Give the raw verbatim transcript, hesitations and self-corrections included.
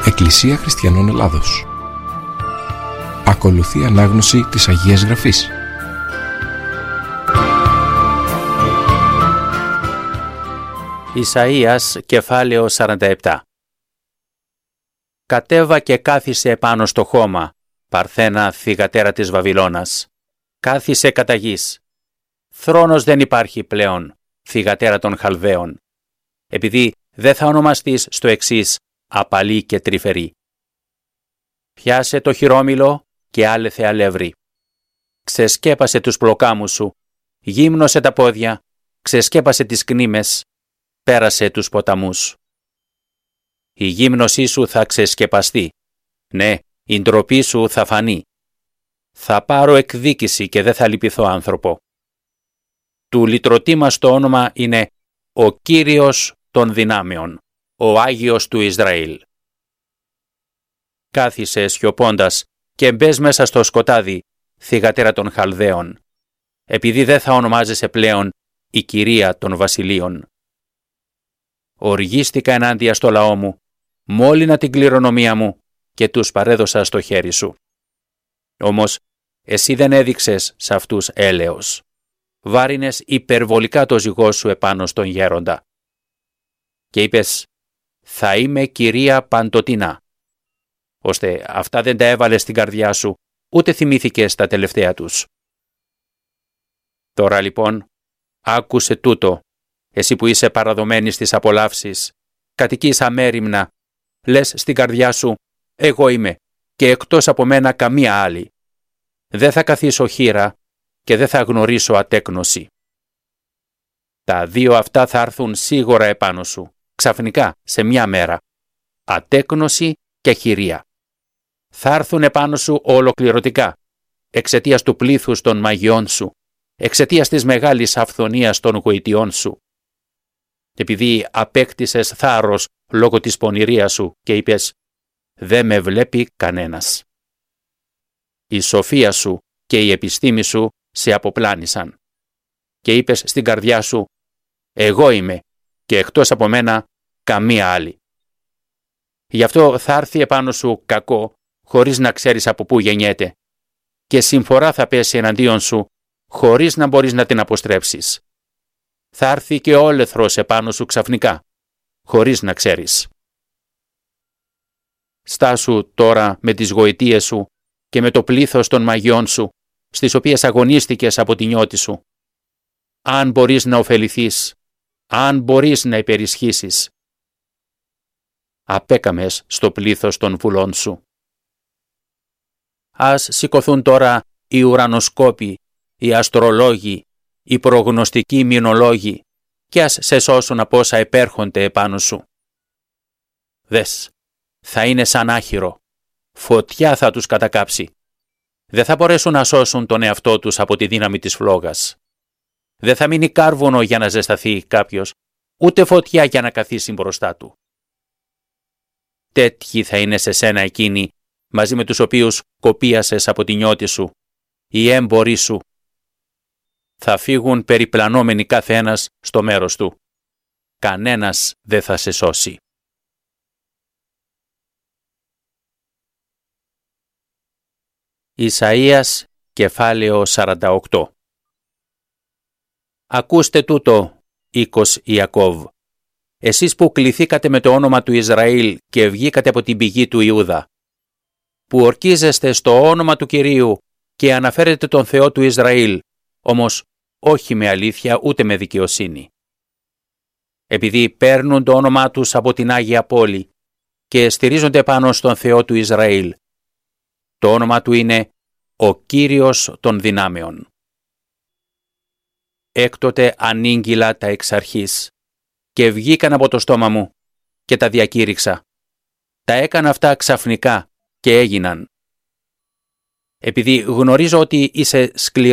Εκκλησία Χριστιανών Ελλάδος. Ακολουθεί ανάγνωση της Αγίας Γραφής. Ισαΐας, κεφάλαιο σαράντα επτά. Κατέβα και κάθισε επάνω στο χώμα, Παρθένα θυγατέρα της Βαβυλώνας. Κάθισε κατά γης. Θρόνος δεν υπάρχει πλέον, θυγατέρα των Χαλδαίων, επειδή δεν θα ονομαστείς στο εξής απαλή και τρυφερή. Πιάσε το χειρόμυλο και άλεθε αλεύρι. Ξεσκέπασε τους πλοκάμους σου, γύμνωσε τα πόδια, ξεσκέπασε τις κνήμες, πέρασε τους ποταμούς. Η γύμνωσή σου θα ξεσκεπαστεί, ναι, η ντροπή σου θα φανεί. Θα πάρω εκδίκηση και δεν θα λυπηθώ άνθρωπο. Του λυτρωτή μας το όνομα είναι ο Κύριος των Δυνάμεων, ο Άγιος του Ισραήλ. Κάθισε σιωπώντας και μπες μέσα στο σκοτάδι, θυγατέρα των Χαλδαίων, επειδή δεν θα ονομάζεσαι πλέον η Κυρία των Βασιλείων. Οργίστηκα ενάντια στο λαό μου, μόλυνα την κληρονομία μου και τους παρέδωσα στο χέρι σου. Όμως εσύ δεν έδειξες σε αυτούς έλεος. Βάρινες υπερβολικά το ζυγό σου επάνω στον γέροντα. Και είπες, θα είμαι κυρία παντοτινά. Ώστε αυτά δεν τα έβαλες στην καρδιά σου, ούτε θυμήθηκες τα τελευταία τους. Τώρα λοιπόν, άκουσε τούτο, εσύ που είσαι παραδομένη στις απολαύσεις, κατοικείς αμέριμνα, λες στην καρδιά σου, εγώ είμαι και εκτός από μένα καμία άλλη. Δεν θα καθίσω χήρα και δεν θα γνωρίσω ατέκνωση. Τα δύο αυτά θα έρθουν σίγουρα επάνω σου, ξαφνικά, σε μια μέρα. Ατέκνωση και χειρία. Θα έρθουν επάνω σου ολοκληρωτικά, εξαιτίας του πλήθους των μαγειών σου, εξαιτίας της μεγάλης αυθονίας των γοητιών σου. Επειδή απέκτησες θάρρος λόγω της πονηρίας σου και είπες, δεν με βλέπει κανένας. Η σοφία σου και η επιστήμη σου σε αποπλάνησαν. Και είπες στην καρδιά σου, εγώ είμαι και εκτός από μένα καμία άλλη. Γι' αυτό θα έρθει επάνω σου κακό, χωρίς να ξέρεις από πού γεννιέται, και συμφορά θα πέσει εναντίον σου, χωρίς να μπορείς να την αποστρέψεις. Θα έρθει και όλεθρος επάνω σου ξαφνικά, χωρίς να ξέρεις. Στάσου τώρα με τις γοητείες σου και με το πλήθος των μαγειών σου, στις οποίες αγωνίστηκες από την νιώτη σου. Αν μπορείς να ωφεληθείς, αν μπορείς να υπερισχύσεις. Απέκαμες στο πλήθος των βουλών σου. Ας σηκωθούν τώρα οι ουρανοσκόποι, οι αστρολόγοι, οι προγνωστικοί μηνολόγοι και ας σε σώσουν από όσα επέρχονται επάνω σου. Δες, θα είναι σαν άχυρο. Φωτιά θα τους κατακάψει. Δεν θα μπορέσουν να σώσουν τον εαυτό τους από τη δύναμη της φλόγας. Δεν θα μείνει κάρβουνο για να ζεσταθεί κάποιος, ούτε φωτιά για να καθίσει μπροστά του. Τέτοιοι θα είναι σε σένα εκείνοι, μαζί με τους οποίους κοπίασες από τη νιώτη σου, οι έμποροι σου. Θα φύγουν περιπλανόμενοι κάθε ένας στο μέρος του. Κανένας δεν θα σε σώσει. Ισαΐας, κεφάλαιο σαράντα οκτώ. Ακούστε τούτο, οίκος Ιακώβ, εσείς που κληθήκατε με το όνομα του Ισραήλ και βγήκατε από την πηγή του Ιούδα, που ορκίζεστε στο όνομα του Κυρίου και αναφέρετε τον Θεό του Ισραήλ, όμως όχι με αλήθεια ούτε με δικαιοσύνη. Επειδή παίρνουν το όνομά τους από την Άγια Πόλη και στηρίζονται πάνω στον Θεό του Ισραήλ, το όνομα του είναι ο Κύριος των Δυνάμεων. Έκτοτε ανήγγυλα τα εξ αρχής και βγήκαν από το στόμα μου και τα διακήρυξα. Τα έκανα αυτά ξαφνικά και έγιναν. Επειδή γνωρίζω ότι είσαι σκληρός